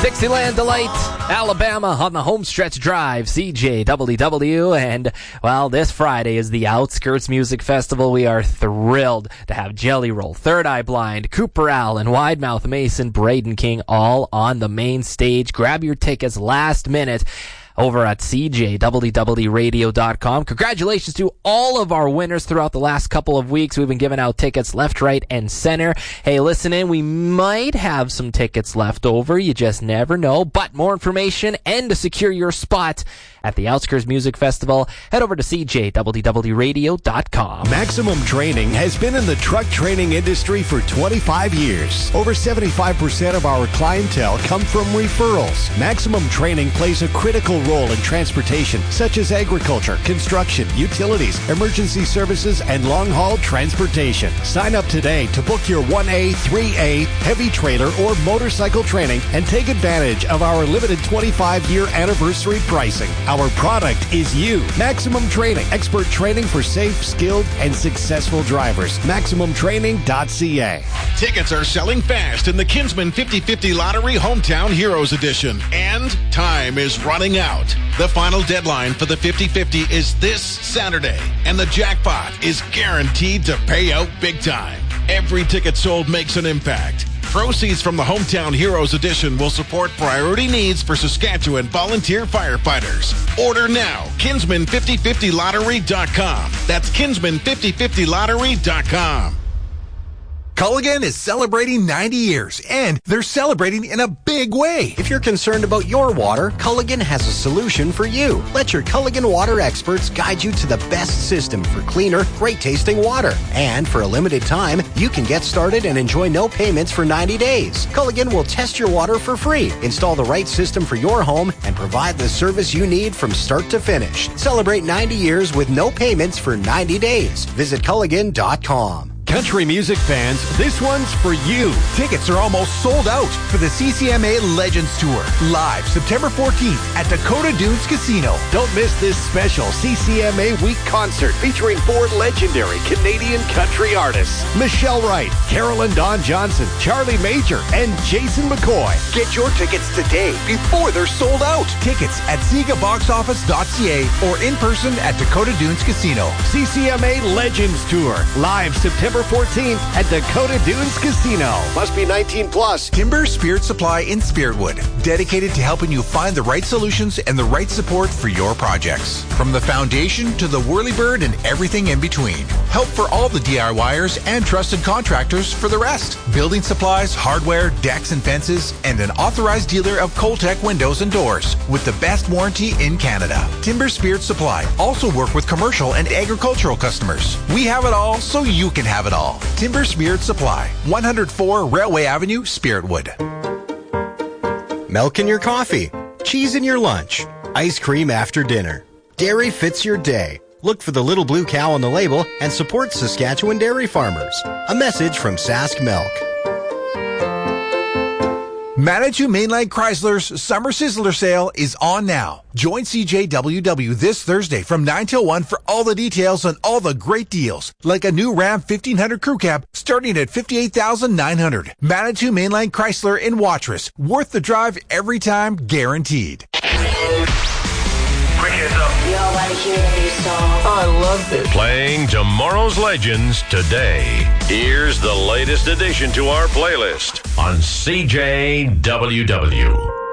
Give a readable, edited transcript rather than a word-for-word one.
Dixieland Delight, Alabama on the Homestretch Drive, CJWW. And, well, this Friday is the Outskirts Music Festival. We are thrilled to have Jelly Roll, Third Eye Blind, Cooper Allen, Wide Mouth Mason, Braden King all on the main stage. Grab your tickets last minute over at CJWWRadio.com. Congratulations to all of our winners throughout the last couple of weeks. We've been giving out tickets left, right, and center. Hey, listen in. We might have some tickets left over. You just never know. But more information and to secure your spot at the Outskirts Music Festival, head over to CJWWRadio.com. Maximum Training has been in the truck training industry for 25 years. Over 75% of our clientele come from referrals. Maximum Training plays a critical role in transportation, such as agriculture, construction, utilities, emergency services, and long-haul transportation. Sign up today to book your 1A, 3A, heavy trailer, or motorcycle training and take advantage of our limited 25-year anniversary pricing. Our product is you. Maximum Training. Expert training for safe, skilled, and successful drivers. MaximumTraining.ca. Tickets are selling fast in the Kinsman 50/50 Lottery Hometown Heroes Edition. And time is running out. The final deadline for the 50/50 is this Saturday. And the jackpot is guaranteed to pay out big time. Every ticket sold makes an impact. Proceeds from the Hometown Heroes Edition will support priority needs for Saskatchewan volunteer firefighters. Order now. Kinsman5050lottery.com. That's Kinsman5050lottery.com. Culligan is celebrating 90 years, and they're celebrating in a big way. If you're concerned about your water, Culligan has a solution for you. Let your Culligan water experts guide you to the best system for cleaner, great-tasting water. And for a limited time, you can get started and enjoy no payments for 90 days. Culligan will test your water for free, install the right system for your home, and provide the service you need from start to finish. Celebrate 90 years with no payments for 90 days. Visit Culligan.com. Country music fans, this one's for you. Tickets are almost sold out for the CCMA Legends Tour, live September 14th at Dakota Dunes Casino. Don't miss this special CCMA Week concert featuring 4 legendary Canadian country artists: Michelle Wright, Carolyn Dawn Johnson, Charlie Major, and Jason McCoy. Get your tickets today before they're sold out. Tickets at SegaBoxOffice.ca or in person at Dakota Dunes Casino. CCMA Legends Tour, live September 14th at Dakota Dunes Casino. Must be 19 plus. Timber Spirit Supply in Spiritwood, dedicated to helping you find the right solutions and the right support for your projects. From the foundation to the whirlybird and everything in between. Help for all the DIYers and trusted contractors for the rest. Building supplies, hardware, decks and fences, and an authorized dealer of Coltech windows and doors with the best warranty in Canada. Timber Spirit Supply also work with commercial and agricultural customers. We have it all, so you can have it all. Timber Spirit Supply, 104 Railway Avenue, Spiritwood. Milk in your coffee, cheese in your lunch, ice cream after dinner. Dairy fits your day. Look for the little blue cow on the label and support Saskatchewan dairy farmers. A message from Sask Milk. Manitou Mainline Chrysler's Summer Sizzler Sale is on now. Join CJWW this Thursday from 9 till 1 for all the details on all the great deals, like a new Ram 1500 Crew Cab starting at $58,900. Manitou Mainline Chrysler in Watrous. Worth the drive every time, guaranteed. Quick heads up. Y'all want to hear a new song? I love this. Playing tomorrow's legends today. Here's the latest addition to our playlist on CJWW.